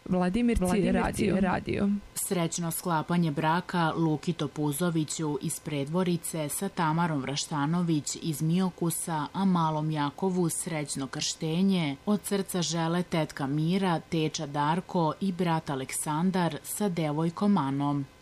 Vladimirci radio. Srećno sklapanje braka Luki Topuzoviću iz Predvorice sa Tamarom Vraštanović iz Miokusa, a malom Jakovu srećno krštenje od srca žele tetka Mira, teča Darko i brat Aleksandar sa devojkom Anom.